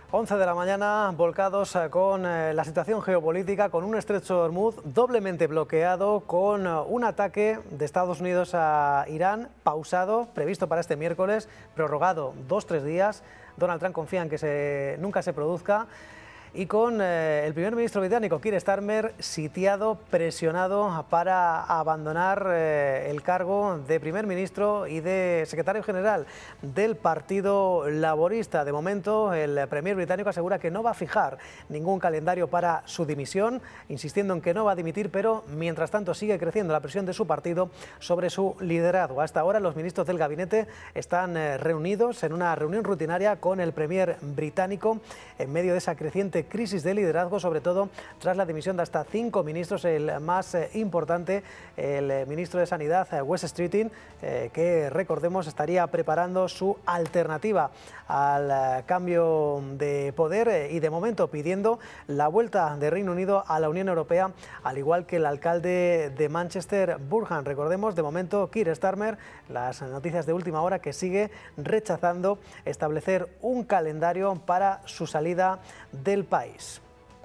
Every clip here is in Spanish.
11 de la mañana, volcados con la situación geopolítica, con un estrecho de Hormuz doblemente bloqueado, con un ataque de Estados Unidos a Irán pausado, previsto para este miércoles, prorrogado 2-3 días. Donald Trump confía en que nunca se produzca. Y con el primer ministro británico, Keir Starmer, sitiado, presionado para abandonar el cargo de primer ministro y de secretario general del Partido Laborista. De momento, el premier británico asegura que no va a fijar ningún calendario para su dimisión, insistiendo en que no va a dimitir, pero mientras tanto sigue creciendo la presión de su partido sobre su liderazgo. Hasta ahora, los ministros del gabinete están reunidos en una reunión rutinaria con el premier británico en medio de esa creciente crisis de liderazgo, sobre todo tras la dimisión de hasta 5 ministros, el más importante, el ministro de Sanidad, Wes Streeting, que recordemos estaría preparando su alternativa al cambio de poder y de momento pidiendo la vuelta de Reino Unido a la Unión Europea, al igual que el alcalde de Manchester, Burhan. Recordemos, de momento, Keir Starmer, las noticias de última hora, que sigue rechazando establecer un calendario para su salida del país.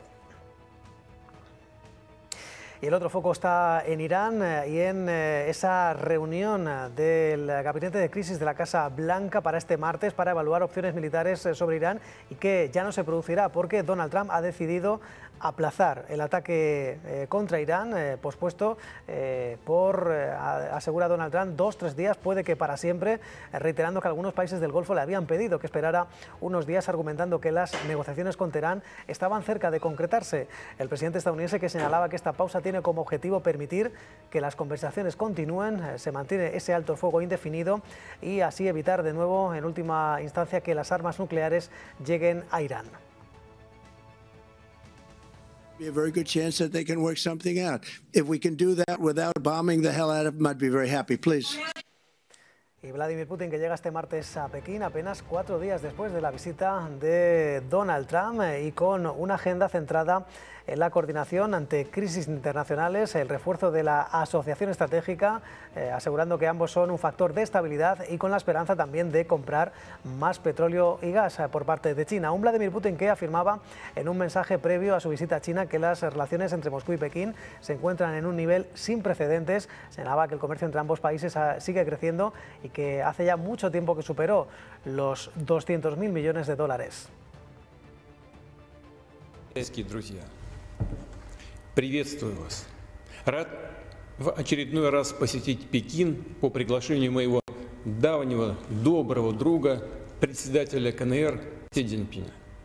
Y el otro foco está en Irán y en esa reunión del Gabinete de Crisis de la Casa Blanca para este martes para evaluar opciones militares sobre Irán, y que ya no se producirá porque Donald Trump ha decidido aplazar el ataque contra Irán, pospuesto por, asegura Donald Trump, 2-3 días, puede que para siempre, reiterando que algunos países del Golfo le habían pedido que esperara unos días, argumentando que las negociaciones con Teherán estaban cerca de concretarse. El presidente estadounidense, que señalaba que esta pausa tiene como objetivo permitir que las conversaciones continúen, se mantiene ese alto fuego indefinido y así evitar de nuevo, en última instancia, que las armas nucleares lleguen a Irán. Be a very good chance that they can work something out. If we can do that without bombing the hell out of them, I'd be very happy. Please. Y Vladimir Putin, que llega este martes a Pekín, apenas 4 días después de la visita de Donald Trump, y con una agenda centrada en la coordinación ante crisis internacionales, el refuerzo de la asociación estratégica, asegurando que ambos son un factor de estabilidad, y con la esperanza también de comprar más petróleo y gas por parte de China. Un Vladimir Putin que afirmaba en un mensaje previo a su visita a China que las relaciones entre Moscú y Pekín se encuentran en un nivel sin precedentes. Señalaba que el comercio entre ambos países sigue creciendo y que hace ya mucho tiempo que superó los 200.000 millones de dólares. Приветствую вас. Рад в очередной раз посетить Пекин по приглашению моего давнего доброго друга, председателя КНР Си Цзиньпина.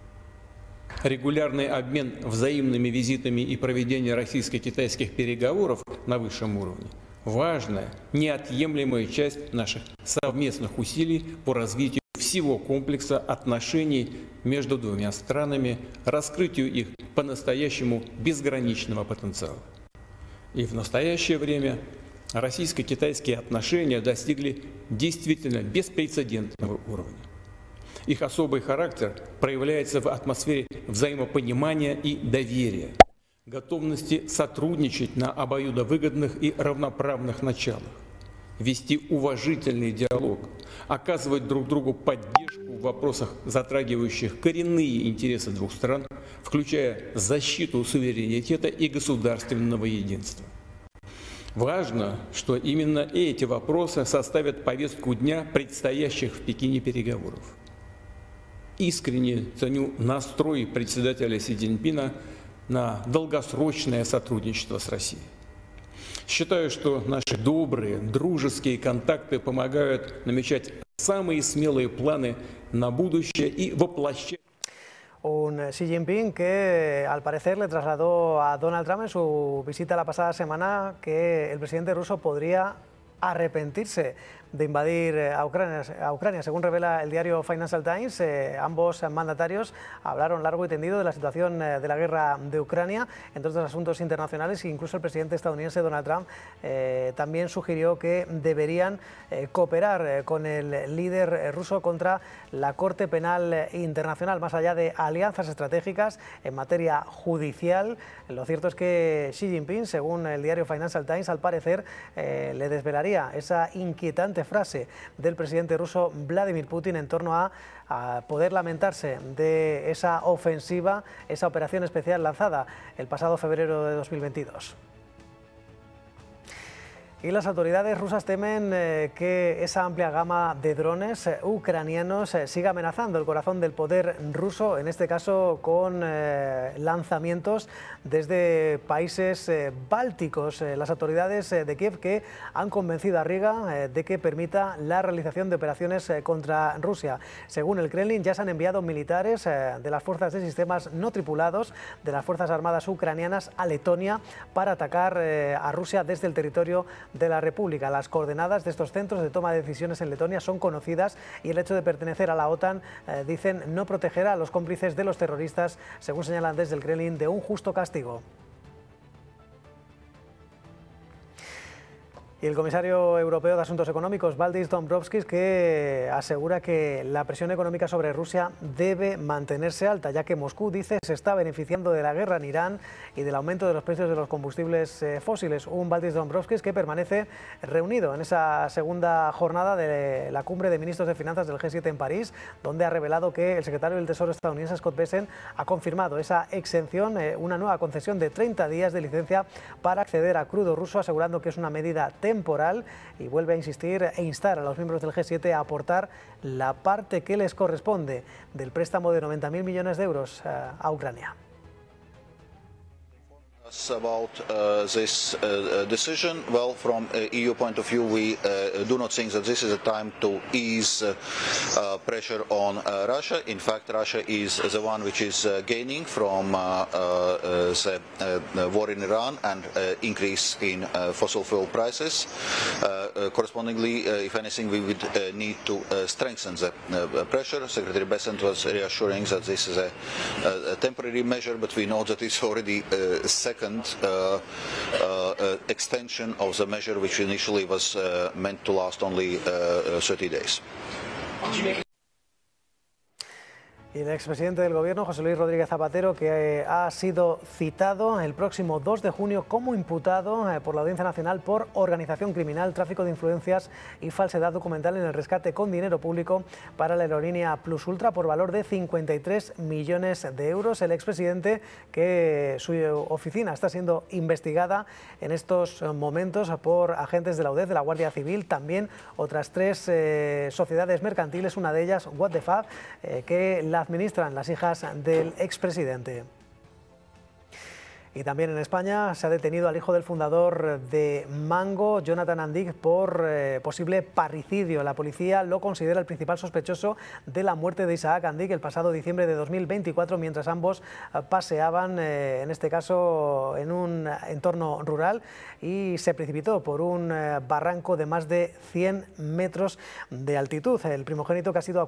Регулярный обмен взаимными визитами и проведение российско-китайских переговоров на высшем уровне – важная, неотъемлемая часть наших совместных усилий по развитию всего комплекса отношений между двумя странами, раскрытию их по-настоящему безграничного потенциала. И в настоящее время российско-китайские отношения достигли действительно беспрецедентного уровня. Их особый характер проявляется в атмосфере взаимопонимания и доверия, готовности сотрудничать на обоюдовыгодных и равноправных началах, вести уважительный диалог, оказывать друг другу поддержку в вопросах, затрагивающих коренные интересы двух стран, включая защиту суверенитета и государственного единства. Важно, что именно эти вопросы составят повестку дня предстоящих в Пекине переговоров. Искренне ценю настрой председателя Си Цзиньпина на долгосрочное сотрудничество с Россией. Считаю, что наши добрые, дружеские контакты помогают намечать самые смелые планы на будущее и воплощать. Un Xi Jinping que al parecer le trasladó a Donald Trump en su visita la pasada semana que el presidente ruso podría arrepentirse de invadir a Ucrania. Según revela el diario Financial Times, ambos mandatarios hablaron largo y tendido de la situación de la guerra de Ucrania, entre otros asuntos internacionales, e incluso el presidente estadounidense Donald Trump también sugirió que deberían cooperar con el líder ruso contra la Corte Penal Internacional, más allá de alianzas estratégicas en materia judicial. Lo cierto es que Xi Jinping, según el diario Financial Times, al parecer le desvelaría esa inquietante brillante frase del presidente ruso Vladimir Putin en torno a poder lamentarse de esa ofensiva, esa operación especial lanzada el pasado febrero de 2022. Y las autoridades rusas temen que esa amplia gama de drones ucranianos siga amenazando el corazón del poder ruso, en este caso con lanzamientos desde países bálticos. Las autoridades de Kiev que han convencido a Riga de que permita la realización de operaciones contra Rusia. Según el Kremlin, ya se han enviado militares de las fuerzas de sistemas no tripulados de las Fuerzas Armadas ucranianas a Letonia para atacar a Rusia desde el territorio de la República. Las coordenadas de estos centros de toma de decisiones en Letonia son conocidas y el hecho de pertenecer a la OTAN, dicen, no protegerá a los cómplices de los terroristas, según señalan desde el Kremlin, de un justo castigo. Y el comisario europeo de Asuntos Económicos, Valdis Dombrovskis, que asegura que la presión económica sobre Rusia debe mantenerse alta, ya que Moscú, dice, se está beneficiando de la guerra en Irán y del aumento de los precios de los combustibles fósiles. Un Valdis Dombrovskis que permanece reunido en esa segunda jornada de la cumbre de ministros de finanzas del G7 en París, donde ha revelado que el secretario del Tesoro estadounidense, Scott Bessent, ha confirmado esa exención, una nueva concesión de 30 días de licencia para acceder a crudo ruso, asegurando que es una medida temporal, y vuelve a insistir e instar a los miembros del G7 a aportar la parte que les corresponde del préstamo de 90.000 millones de euros a Ucrania. About this decision, well, from EU point of view, we do not think that this is a time to ease pressure on Russia. In fact, Russia is the one which is gaining from the war in Iran and increase in fossil fuel prices. Correspondingly, if anything, we would need to strengthen the pressure. Secretary Bessent was reassuring that this is a temporary measure, but we know that it's already second extension of the measure, which initially was meant to last only 30 days. Y el expresidente del Gobierno, José Luis Rodríguez Zapatero, que ha sido citado el próximo 2 de junio como imputado por la Audiencia Nacional por organización criminal, tráfico de influencias y falsedad documental en el rescate con dinero público para la aerolínea Plus Ultra por valor de 53 millones de euros. El expresidente, que su oficina está siendo investigada en estos momentos por agentes de la UDEF, de la Guardia Civil, también otras 3 sociedades mercantiles, una de ellas, What the Fuck, que la administran las hijas del expresidente. Y también en España se ha detenido al hijo del fundador de Mango, Jonathan Andig, por posible parricidio. La policía lo considera el principal sospechoso de la muerte de Isaac Andig el pasado diciembre de 2024, mientras ambos paseaban, en este caso en un entorno rural, y se precipitó por un barranco de más de 100 metros de altitud. El primogénito, que ha sido